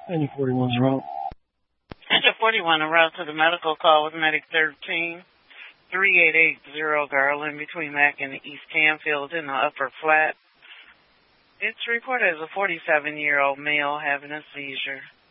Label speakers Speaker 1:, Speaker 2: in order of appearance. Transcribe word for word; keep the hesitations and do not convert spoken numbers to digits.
Speaker 1: Engine forty-one's route.
Speaker 2: Engine forty-one, en route to the medical call with Medic thirteen, three eight eight zero Garland between Mac and East Canfield in the upper flat. It's reported as a forty-seven-year-old male having a seizure.